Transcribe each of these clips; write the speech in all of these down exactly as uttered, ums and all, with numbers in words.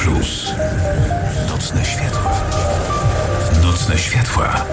Plus. Nocne światła. Nocne światła.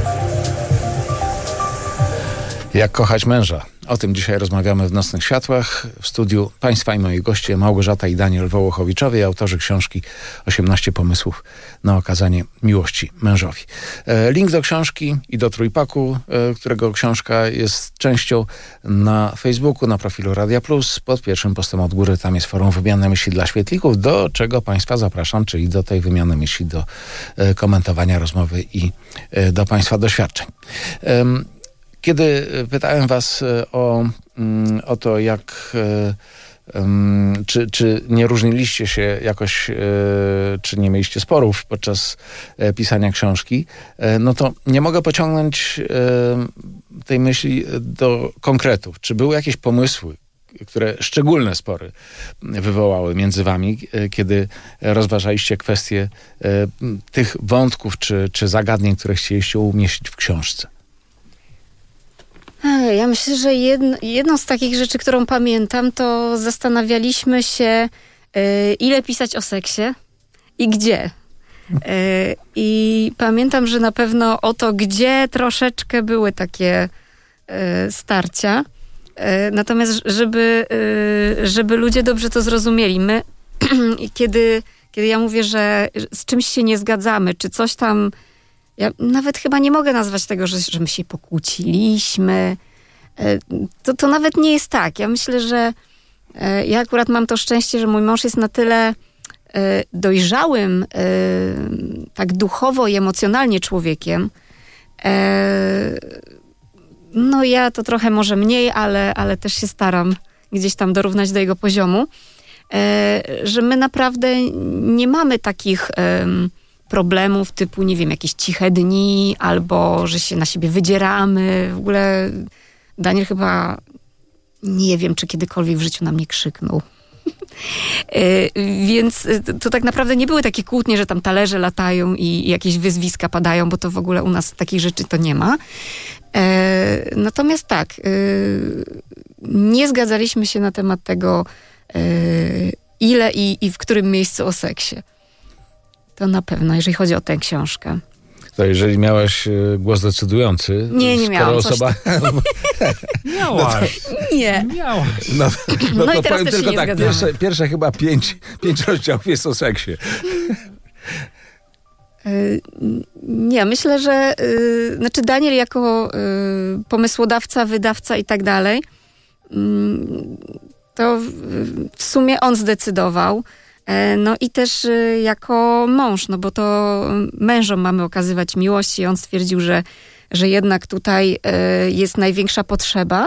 Jak kochać męża? O tym dzisiaj rozmawiamy w Nocnych Światłach. W studiu Państwa i moi goście Małgorzata i Daniel Wołochowiczowie, autorzy książki osiemnaście pomysłów na okazanie miłości mężowi. Link do książki i do trójpaku, którego książka jest częścią, na Facebooku, na profilu Radia Plus. Pod pierwszym postem od góry tam jest forum wymiany myśli dla świetlików, do czego Państwa zapraszam, czyli do tej wymiany myśli, do komentowania rozmowy i do Państwa doświadczeń. Kiedy pytałem was o, o to, jak, czy, czy nie różniliście się jakoś, czy nie mieliście sporów podczas pisania książki, no to nie mogę pociągnąć tej myśli do konkretów. Czy były jakieś pomysły, które szczególne spory wywołały między wami, kiedy rozważaliście kwestie tych wątków czy, czy zagadnień, które chcieliście umieścić w książce? Ja myślę, że jedno, jedną z takich rzeczy, którą pamiętam, to zastanawialiśmy się, y, ile pisać o seksie i gdzie. Y, I pamiętam, że na pewno o to, gdzie troszeczkę były takie y, starcia. Y, natomiast, żeby, y, żeby ludzie dobrze to zrozumieli, my, kiedy, kiedy ja mówię, że z czymś się nie zgadzamy, czy coś tam. Ja nawet chyba nie mogę nazwać tego, że, że my się pokłóciliśmy. To, to nawet nie jest tak. Ja myślę, że ja akurat mam to szczęście, że mój mąż jest na tyle dojrzałym, tak duchowo i emocjonalnie człowiekiem. No ja to trochę może mniej, ale, ale też się staram gdzieś tam dorównać do jego poziomu. Że my naprawdę nie mamy takich problemów typu, nie wiem, jakieś ciche dni, albo że się na siebie wydzieramy. W ogóle Daniel chyba, nie wiem, czy kiedykolwiek w życiu na mnie krzyknął. Więc to, to tak naprawdę nie były takie kłótnie, że tam talerze latają i, i jakieś wyzwiska padają, bo to w ogóle u nas takich rzeczy to nie ma. E, natomiast tak, e, nie zgadzaliśmy się na temat tego, e, ile i, i w którym miejscu o seksie. To na pewno, jeżeli chodzi o tę książkę. To jeżeli miałaś głos decydujący... Nie, nie miałam. Osoba... Miałaś. No to... Nie. Miałaś. No, no, no to i teraz powiem też tylko się nie tak, zgadzamy. pierwsze, pierwsze chyba pięć, pięć rozdziałów jest o seksie. Nie, myślę, że yy, znaczy Daniel jako yy, pomysłodawca, wydawca i tak dalej, yy, to w, w sumie on zdecydował. No i też jako mąż, no bo to mężom mamy okazywać miłość i on stwierdził, że, że jednak tutaj jest największa potrzeba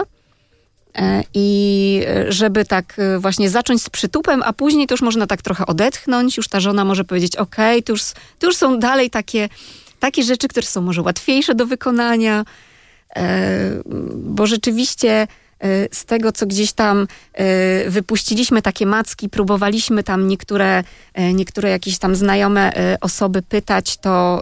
i żeby tak właśnie zacząć z przytupem, a później to już można tak trochę odetchnąć, już ta żona może powiedzieć okej, to już, to już są dalej takie, takie rzeczy, które są może łatwiejsze do wykonania, bo rzeczywiście z tego, co gdzieś tam wypuściliśmy takie macki, próbowaliśmy tam niektóre, niektóre jakieś tam znajome osoby pytać, to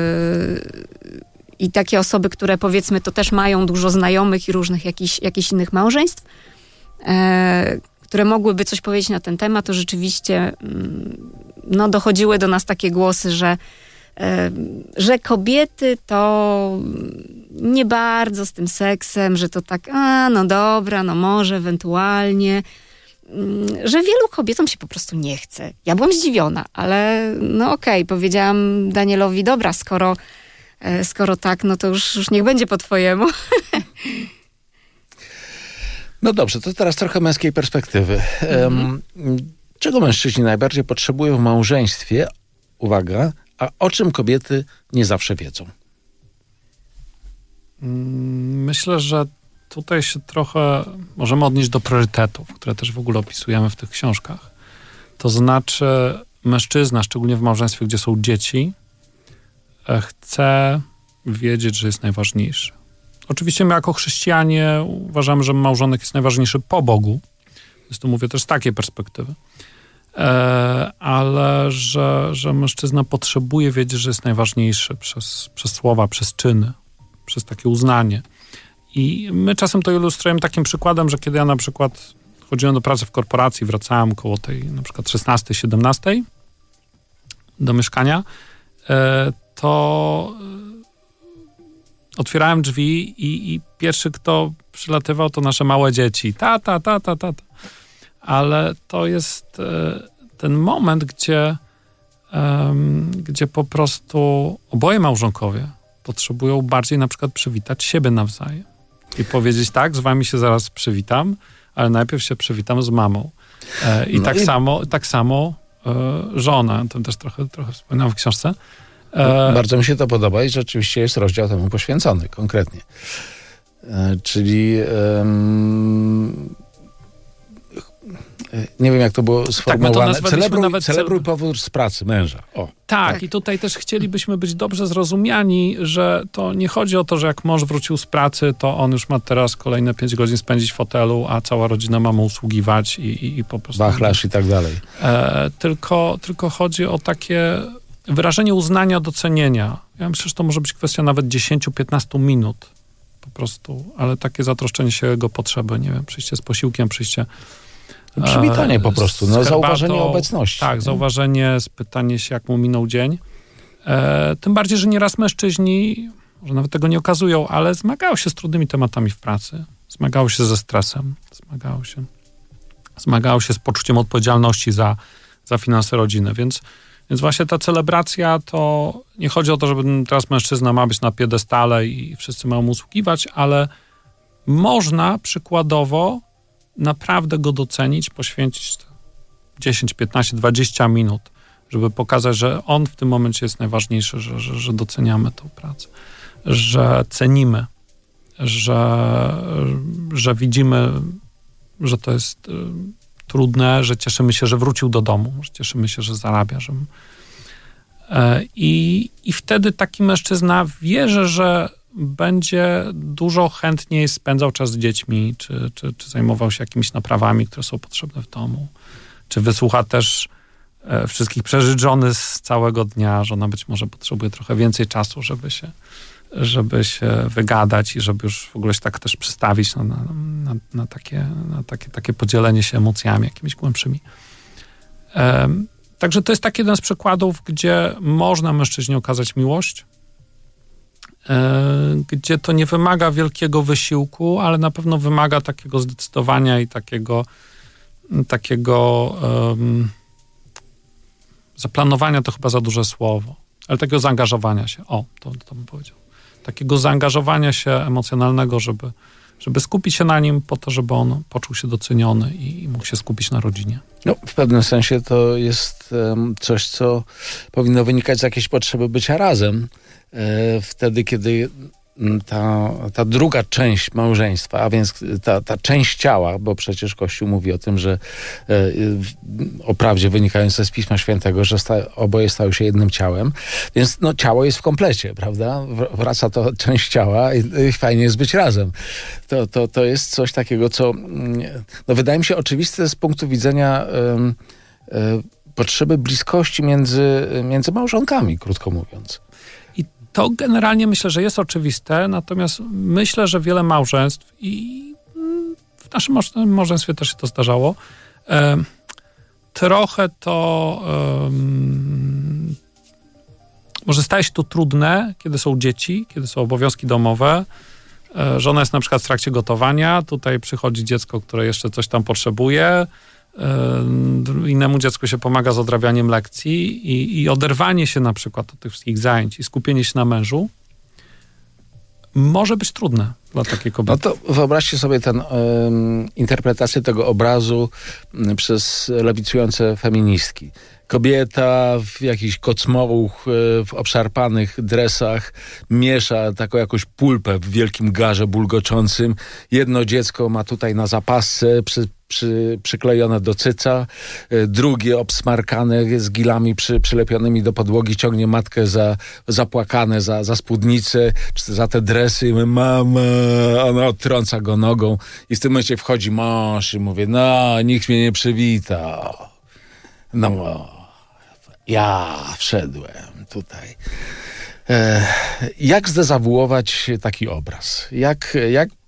i takie osoby, które powiedzmy to też mają dużo znajomych i różnych jakichś, jakichś innych małżeństw, które mogłyby coś powiedzieć na ten temat, to rzeczywiście no, dochodziły do nas takie głosy, że że kobiety to nie bardzo z tym seksem, że to tak, a no dobra, no może ewentualnie, że wielu kobietom się po prostu nie chce. Ja byłam zdziwiona, ale no okej, okay, powiedziałam Danielowi, dobra, skoro, skoro tak, no to już, już niech będzie po twojemu. No dobrze, to teraz trochę męskiej perspektywy. Mhm. Czego mężczyźni najbardziej potrzebują w małżeństwie? Uwaga, a o czym kobiety nie zawsze wiedzą? Myślę, że tutaj się trochę możemy odnieść do priorytetów, które też w ogóle opisujemy w tych książkach. To znaczy mężczyzna, szczególnie w małżeństwie, gdzie są dzieci, chce wiedzieć, że jest najważniejszy. Oczywiście my jako chrześcijanie uważamy, że małżonek jest najważniejszy po Bogu. Więc tu mówię też z takiej perspektywy. Ale że, że mężczyzna potrzebuje wiedzieć, że jest najważniejszy przez, przez słowa, przez czyny, przez takie uznanie. I my czasem to ilustrujemy takim przykładem, że kiedy ja na przykład chodziłem do pracy w korporacji, wracałem koło tej na przykład szesnastej, siedemnastej do mieszkania, to otwierałem drzwi i, i pierwszy, kto przylatywał, to nasze małe dzieci. Tata, tata, tata. Ale to jest ten moment, gdzie, gdzie po prostu oboje małżonkowie potrzebują bardziej na przykład przywitać siebie nawzajem. I powiedzieć tak, z wami się zaraz przywitam, ale najpierw się przywitam z mamą. I no tak, i... Samo, tak samo żona, to też trochę, trochę wspominam w książce. No, bardzo mi się to podoba i rzeczywiście jest rozdział temu poświęcony konkretnie. E, czyli um, nie wiem, jak to było sformułowane. Tak, celebruj, nawet celebruj powrót z pracy męża. O, tak, tak, i tutaj też chcielibyśmy być dobrze zrozumiani, że to nie chodzi o to, że jak mąż wrócił z pracy, to on już ma teraz kolejne pięć godzin spędzić w fotelu, a cała rodzina ma mu usługiwać i, i, i po prostu... Wachlarz i tak dalej. E, tylko, tylko chodzi o takie wyrażenie uznania, docenienia. Ja myślę, że to może być kwestia nawet dziesięć do piętnastu minut po prostu, ale takie zatroszczenie się jego potrzeby, nie wiem, przyjście z posiłkiem, przyjście... Przywitanie po prostu, no, zauważenie obecności. Tak, nie? zauważenie, spytanie się, jak mu minął dzień. E, tym bardziej, że nieraz mężczyźni, może nawet tego nie okazują, ale zmagają się z trudnymi tematami w pracy. Zmagają się ze stresem, zmagają się, zmagają się z poczuciem odpowiedzialności za, za finanse rodziny, więc, więc właśnie ta celebracja to nie chodzi o to, żeby teraz mężczyzna ma być na piedestale i wszyscy mają mu usługiwać, ale można przykładowo naprawdę go docenić, poświęcić dziesięć, piętnaście, dwadzieścia minut, żeby pokazać, że on w tym momencie jest najważniejszy, że, że, że doceniamy tę pracę, że cenimy, że, że widzimy, że to jest y, trudne, że cieszymy się, że wrócił do domu, że cieszymy się, że zarabia. Że... Y, i, I wtedy taki mężczyzna wierzy, że będzie dużo chętniej spędzał czas z dziećmi, czy, czy, czy zajmował się jakimiś naprawami, które są potrzebne w domu, czy wysłucha też e, wszystkich przeżyć żony z całego dnia. Żona być może potrzebuje trochę więcej czasu, żeby się, żeby się wygadać i żeby już w ogóle się tak też przystawić na, na, na, na, takie, na takie, takie podzielenie się emocjami jakimiś głębszymi. E, także to jest taki jeden z przykładów, gdzie można mężczyźnie okazać miłość, gdzie to nie wymaga wielkiego wysiłku, ale na pewno wymaga takiego zdecydowania i takiego takiego um, zaplanowania, to chyba za duże słowo, ale takiego zaangażowania się, o, to, to bym powiedział, takiego zaangażowania się emocjonalnego, żeby, żeby skupić się na nim po to, żeby on poczuł się doceniony i, i mógł się skupić na rodzinie. No, w pewnym sensie to jest um, coś, co powinno wynikać z jakiejś potrzeby bycia razem. Wtedy, kiedy ta, ta druga część małżeństwa, a więc ta, ta część ciała, bo przecież Kościół mówi o tym, że o prawdzie wynikające z Pisma Świętego, że sta, oboje stają się jednym ciałem, więc no, ciało jest w komplecie, prawda? Wraca to część ciała i, i fajnie jest być razem. To, to, to jest coś takiego, co no, wydaje mi się oczywiste z punktu widzenia um, um, potrzeby bliskości między, między małżonkami, krótko mówiąc. To generalnie myślę, że jest oczywiste, natomiast myślę, że wiele małżeństw i w naszym małżeństwie też się to zdarzało, e, trochę to e, może staje się to trudne, kiedy są dzieci, kiedy są obowiązki domowe. E, żona jest na przykład w trakcie gotowania, tutaj przychodzi dziecko, które jeszcze coś tam potrzebuje, innemu dziecku się pomaga z odrabianiem lekcji i, i oderwanie się na przykład od tych wszystkich zajęć i skupienie się na mężu może być trudne dla takiej kobiety. No to wyobraźcie sobie tę um, interpretację tego obrazu um, przez lewicujące feministki. Kobieta w jakichś kocmowych, w obszarpanych dresach miesza taką jakąś pulpę w wielkim garze bulgoczącym. Jedno dziecko ma tutaj na zapasce przy, przy, przyklejone do cyca, drugie obsmarkane z gilami przy, przylepionymi do podłogi ciągnie matkę za zapłakane za, za spódnicę, czy za te dresy i mówi, mama, ona odtrąca go nogą i w tym momencie wchodzi mąż i mówi, no, nikt mnie nie przywita. No, ja wszedłem tutaj. E, jak zdezawuować taki obraz? Jak, jak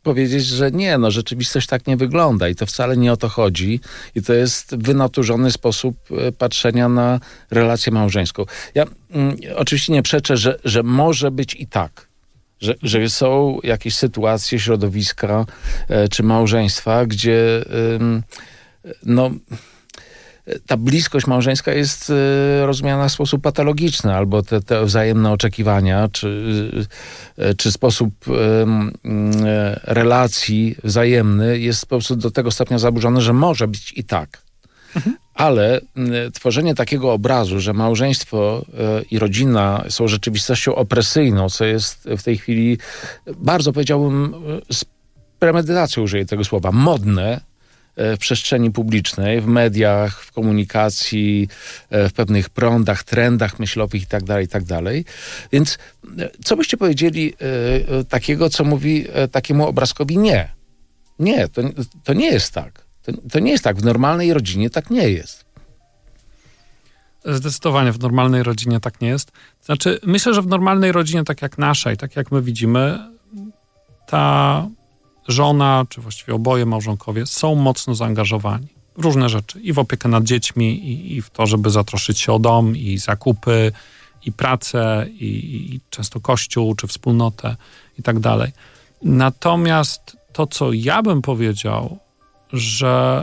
powiedzieć, że nie, no rzeczywistość tak nie wygląda i to wcale nie o to chodzi i to jest wynaturzony sposób patrzenia na relację małżeńską. Ja mm, oczywiście nie przeczę, że, że może być i tak, że, że są jakieś sytuacje, środowiska e, czy małżeństwa, gdzie e, no ta bliskość małżeńska jest y, rozumiana w sposób patologiczny, albo te, te wzajemne oczekiwania, czy, y, czy sposób y, y, relacji wzajemny jest po prostu do tego stopnia zaburzony, że może być i tak. Mhm. Ale y, tworzenie takiego obrazu, że małżeństwo y, i rodzina są rzeczywistością opresyjną, co jest w tej chwili bardzo, powiedziałbym, z premedytacją użyję tego słowa, modne, w przestrzeni publicznej, w mediach, w komunikacji, w pewnych prądach, trendach myślowych i tak dalej, i tak dalej. Więc co byście powiedzieli takiego, co mówi takiemu obrazkowi nie? Nie, to, to nie jest tak. To, to nie jest tak. W normalnej rodzinie tak nie jest. Zdecydowanie w normalnej rodzinie tak nie jest. Znaczy, myślę, że w normalnej rodzinie, tak jak naszej, tak jak my widzimy, ta żona, czy właściwie oboje małżonkowie są mocno zaangażowani w różne rzeczy. I w opiekę nad dziećmi, i, i w to, żeby zatroszczyć się o dom, i zakupy, i pracę, i, i często kościół, czy wspólnotę, i tak dalej. Natomiast to, co ja bym powiedział, że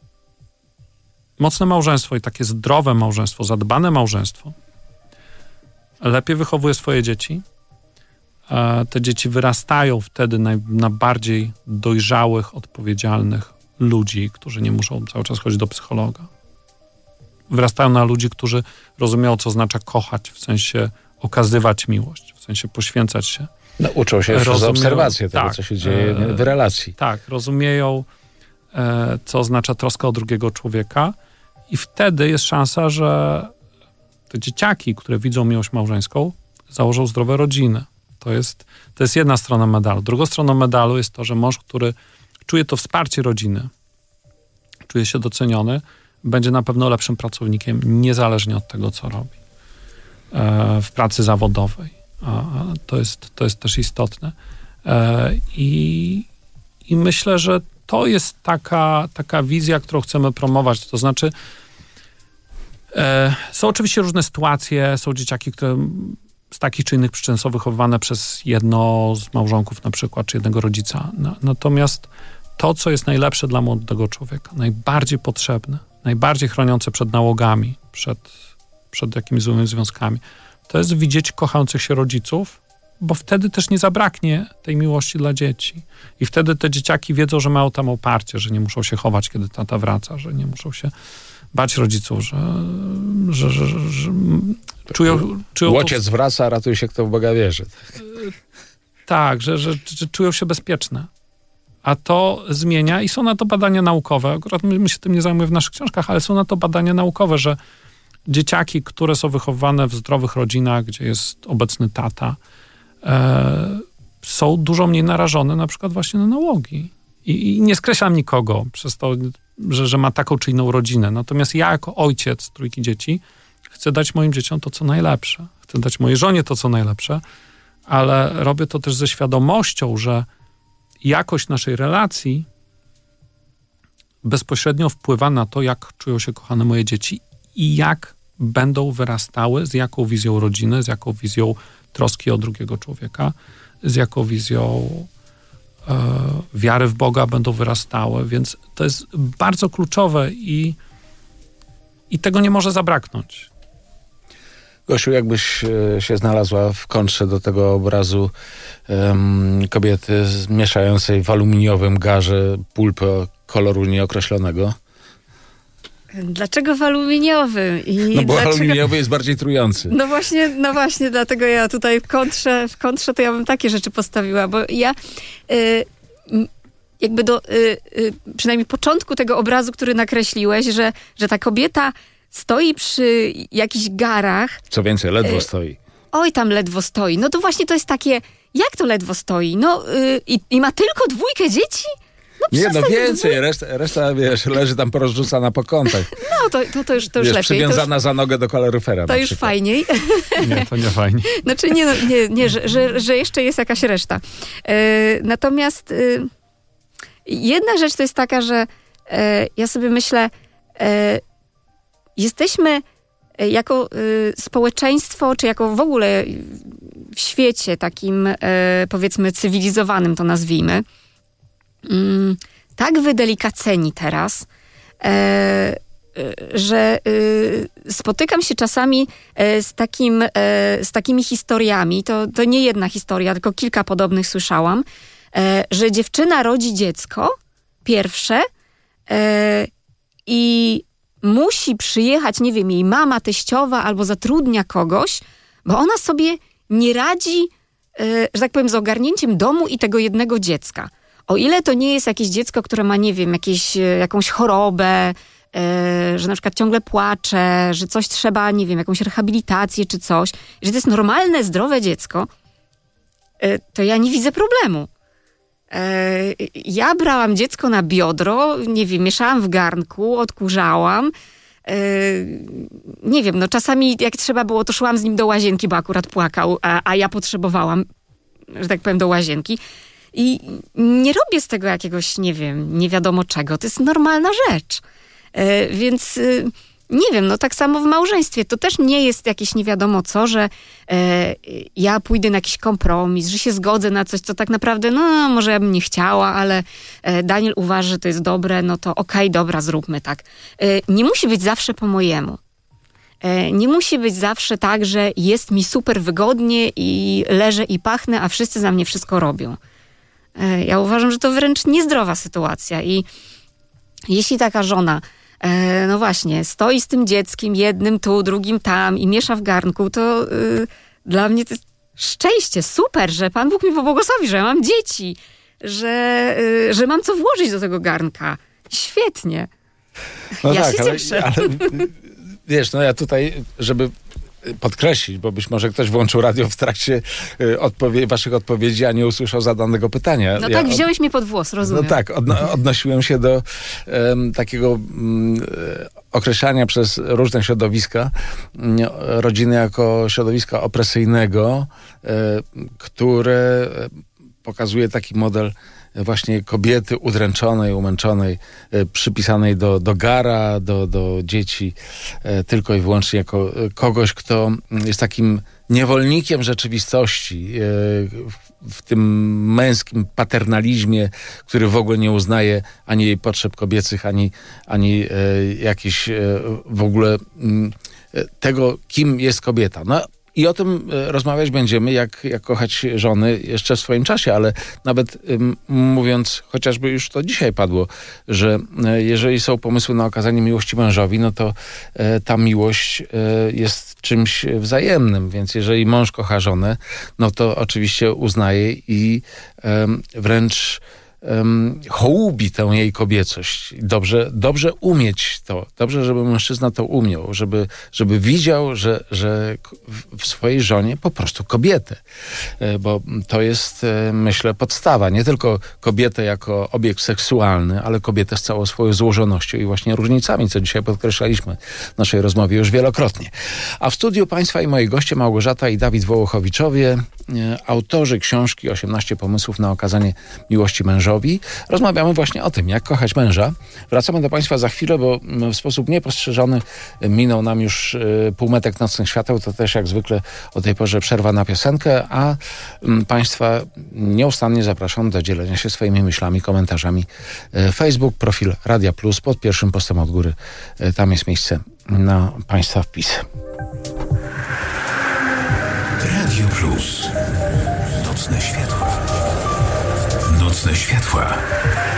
mocne małżeństwo i takie zdrowe małżeństwo, zadbane małżeństwo lepiej wychowuje swoje dzieci. Te dzieci wyrastają wtedy na, na bardziej dojrzałych, odpowiedzialnych ludzi, którzy nie muszą cały czas chodzić do psychologa. Wyrastają na ludzi, którzy rozumieją, co oznacza kochać, w sensie okazywać miłość, w sensie poświęcać się. No, uczą się przez obserwację tego, tak, co się dzieje w relacji. Tak, rozumieją, e, co oznacza troska o drugiego człowieka i wtedy jest szansa, że te dzieciaki, które widzą miłość małżeńską, założą zdrowe rodziny. To jest, to jest jedna strona medalu. Drugą stroną medalu jest to, że mąż, który czuje to wsparcie rodziny, czuje się doceniony, będzie na pewno lepszym pracownikiem, niezależnie od tego, co robi e, w pracy zawodowej. A, a to jest, to jest też istotne. E, i, I myślę, że to jest taka, taka wizja, którą chcemy promować. To znaczy, e, są oczywiście różne sytuacje, są dzieciaki, które z takich czy innych przyczyn są wychowywane przez jedno z małżonków na przykład, czy jednego rodzica. No, natomiast to, co jest najlepsze dla młodego człowieka, najbardziej potrzebne, najbardziej chroniące przed nałogami, przed, przed jakimiś złymi związkami, to jest widzieć kochających się rodziców, bo wtedy też nie zabraknie tej miłości dla dzieci. I wtedy te dzieciaki wiedzą, że mają tam oparcie, że nie muszą się chować, kiedy tata wraca, że nie muszą się bać rodziców, że, że, że, że, że czują... czują Łodziec to... wraca, ratuje się, kto w Boga wierzy. Tak, że, że, że czują się bezpieczne. A to zmienia i są na to badania naukowe. Akurat my, my się tym nie zajmujemy w naszych książkach, ale są na to badania naukowe, że dzieciaki, które są wychowywane w zdrowych rodzinach, gdzie jest obecny tata, e, są dużo mniej narażone na przykład właśnie na nałogi. I, i nie skreślam nikogo przez to, że, że ma taką czy inną rodzinę. Natomiast ja jako ojciec trójki dzieci chcę dać moim dzieciom to, co najlepsze. Chcę dać mojej żonie to, co najlepsze, ale robię to też ze świadomością, że jakość naszej relacji bezpośrednio wpływa na to, jak czują się kochane moje dzieci i jak będą wyrastały, z jaką wizją rodziny, z jaką wizją troski o drugiego człowieka, z jaką wizją e, wiary w Boga będą wyrastały, więc to jest bardzo kluczowe i, i tego nie może zabraknąć. Gosiu, jakbyś się znalazła w kontrze do tego obrazu um, kobiety mieszającej w aluminiowym garze pulpę koloru nieokreślonego? Dlaczego w aluminiowym? I no bo dlaczego... aluminiowy jest bardziej trujący. No właśnie, no właśnie, dlatego ja tutaj w kontrze, w kontrze to ja bym takie rzeczy postawiła, bo ja y, jakby do y, y, przynajmniej początku tego obrazu, który nakreśliłeś, że, że ta kobieta stoi przy jakichś garach. Co więcej, ledwo y, stoi. Oj, tam ledwo stoi. No to właśnie to jest takie, jak to ledwo stoi? No y, i, i ma tylko dwójkę dzieci? No nie, no więcej, dwój... reszta, reszta, wiesz, leży tam porozrzucana po kątach. No, to, to, to już, to już wiesz, lepiej. Przywiązana już, za nogę do kaloryfera. To już przykład. Fajniej. Nie, to nie fajnie. Znaczy nie, nie, nie że, że, że jeszcze jest jakaś reszta. Yy, natomiast... Yy, jedna rzecz to jest taka, że e, ja sobie myślę, e, jesteśmy jako y, społeczeństwo, czy jako w ogóle w świecie takim, y, powiedzmy, cywilizowanym, to nazwijmy, y, tak wydelikaceni teraz, y, y, że y, spotykam się czasami y, z, takim, y, z takimi historiami, to, to nie jedna historia, tylko kilka podobnych słyszałam, y, że dziewczyna rodzi dziecko, pierwsze, y, i musi przyjechać, nie wiem, jej mama, teściowa albo zatrudnia kogoś, bo ona sobie nie radzi, yy, że tak powiem, z ogarnięciem domu i tego jednego dziecka. O ile to nie jest jakieś dziecko, które ma, nie wiem, jakieś, jakąś chorobę, yy, że na przykład ciągle płacze, że coś trzeba, nie wiem, jakąś rehabilitację czy coś, że to jest normalne, zdrowe dziecko, yy, to ja nie widzę problemu. Ja brałam dziecko na biodro, nie wiem, mieszałam w garnku, odkurzałam. Nie wiem, no czasami jak trzeba było, to szłam z nim do łazienki, bo akurat płakał, a, a ja potrzebowałam, że tak powiem, do łazienki. I nie robię z tego jakiegoś, nie wiem, nie wiadomo czego. To jest normalna rzecz. Więc nie wiem, no tak samo w małżeństwie. To też nie jest jakieś nie wiadomo co, że e, ja pójdę na jakiś kompromis, że się zgodzę na coś, co tak naprawdę, no może ja bym nie chciała, ale e, Daniel uważa, że to jest dobre, no to okej, okay, dobra, zróbmy tak. E, nie musi być zawsze po mojemu. E, nie musi być zawsze tak, że jest mi super wygodnie i leżę i pachnę, a wszyscy za mnie wszystko robią. E, ja uważam, że to wręcz niezdrowa sytuacja i jeśli taka żona no właśnie, stoi z tym dzieckiem, jednym tu, drugim tam i miesza w garnku, to yy, dla mnie to jest szczęście, super, że Pan Bóg mi pobłogosławi, że mam dzieci, że, yy, że mam co włożyć do tego garnka. Świetnie. No ja tak, się ale, cieszę. ale wiesz, no ja tutaj, żeby podkreślić, bo być może ktoś włączył radio w trakcie odpowie- waszych odpowiedzi, a nie usłyszał zadanego pytania. No ja tak, od... wziąłeś mnie pod włos, rozumiem. No tak, odno- odnosiłem się do um, takiego um, określania przez różne środowiska um, rodziny jako środowiska opresyjnego, um, które pokazuje taki model właśnie kobiety udręczonej, umęczonej, e, przypisanej do, do gara, do, do dzieci, e, tylko i wyłącznie jako kogoś, kto jest takim niewolnikiem rzeczywistości, e, w, w tym męskim paternalizmie, który w ogóle nie uznaje ani jej potrzeb kobiecych, ani, ani e, jakiejś e, w ogóle m, tego, kim jest kobieta. No, i o tym rozmawiać będziemy, jak, jak kochać żony jeszcze w swoim czasie, ale nawet ym, mówiąc, chociażby już to dzisiaj padło, że y, jeżeli są pomysły na okazanie miłości mężowi, no to y, ta miłość y, jest czymś wzajemnym, więc jeżeli mąż kocha żonę, no to oczywiście uznaje i y, wręcz Um, hołubi tę jej kobiecość. Dobrze, dobrze umieć to. Dobrze, żeby mężczyzna to umiał, żeby, żeby widział, że, że w swojej żonie po prostu kobietę. Bo to jest, myślę, podstawa. Nie tylko kobietę jako obiekt seksualny, ale kobietę z całą swoją złożonością i właśnie różnicami, co dzisiaj podkreślaliśmy w naszej rozmowie już wielokrotnie. A w studiu państwa i moi goście Małgorzata i Dawid Wołochowiczowie, autorzy książki osiemnaście pomysłów na okazanie miłości mężowi. Rozmawiamy właśnie o tym, jak kochać męża. Wracamy do państwa za chwilę, bo w sposób niepostrzeżony minął nam już półmetek nocnych świateł. To też jak zwykle o tej porze przerwa na piosenkę, a państwa nieustannie zapraszam do dzielenia się swoimi myślami, komentarzami. Facebook, profil Radia Plus, pod pierwszym postem od góry. Tam jest miejsce na państwa wpis. Radio Plus. Nocne światła. Nocne światła.